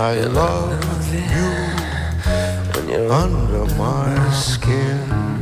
I love you when you're under my skin.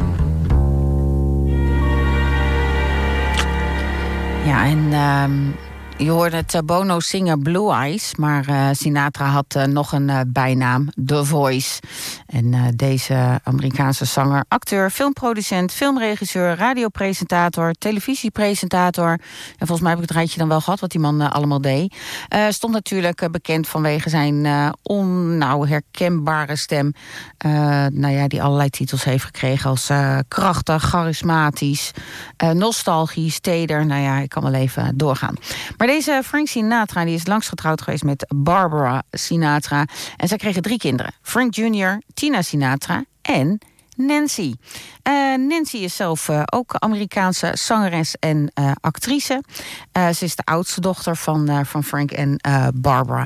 Ja, en je hoorde het Bono zingen Blue Eyes, maar Sinatra had nog een bijnaam, The Voice. En deze Amerikaanse zanger, acteur, filmproducent, filmregisseur, radiopresentator, televisiepresentator. En volgens mij heb ik het rijtje dan wel gehad wat die man allemaal deed. Stond natuurlijk bekend vanwege zijn onherkenbare stem. Die allerlei titels heeft gekregen als krachtig, charismatisch, nostalgisch, teder. Ik kan wel even doorgaan. Maar deze Frank Sinatra die is langs getrouwd geweest met Barbara Sinatra. En zij kregen 3 kinderen. Frank Jr., Tina Sinatra en Nancy. Nancy is zelf ook Amerikaanse zangeres en actrice. Ze is de oudste dochter van Frank en Barbara.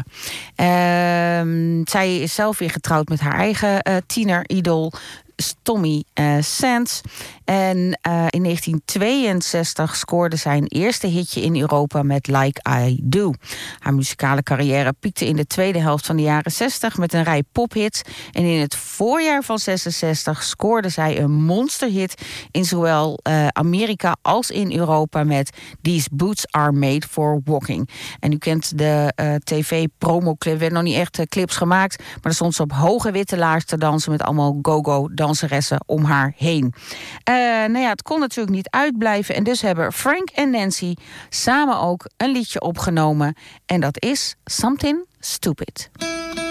Zij is zelf weer getrouwd met haar eigen tieneridool Tommy Sands. En in 1962 scoorde zij een eerste hitje in Europa met Like I Do. Haar muzikale carrière piekte in de tweede helft van de jaren 60 met een rij pophits. En in het voorjaar van 66 scoorde zij een monsterhit in zowel Amerika als in Europa met These Boots Are Made for Walking. En u kent de tv-promoclip. Er werden nog niet echt clips gemaakt, maar er stond ze op hoge witte laars te dansen met allemaal go-go danseressen om haar heen. Het kon natuurlijk niet uitblijven en dus hebben Frank en Nancy samen ook een liedje opgenomen en dat is Something Stupid.